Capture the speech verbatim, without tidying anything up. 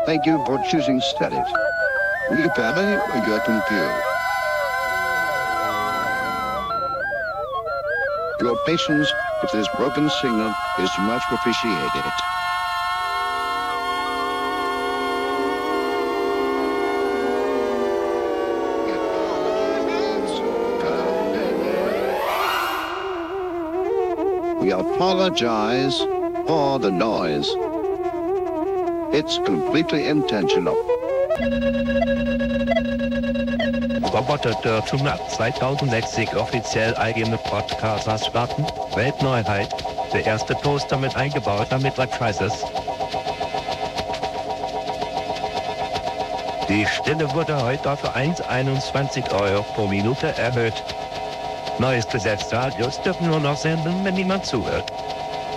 Thank you for choosing Steadit. Oui, permet, regrettons que. Your patience with this broken signal is much appreciated. We apologize for the noise. It's completely intentional. Roboter Dörfung ab zweitausendsechzig offiziell eigene Podcasts starten. Weltneuheit. Der erste Toaster mit eingebauter Midlife Crisis. Die Stille wurde heute auf eins Komma einundzwanzig Euro pro Minute erhöht. Neues Gesetz: Radios dürfen nur noch senden, wenn niemand zuhört.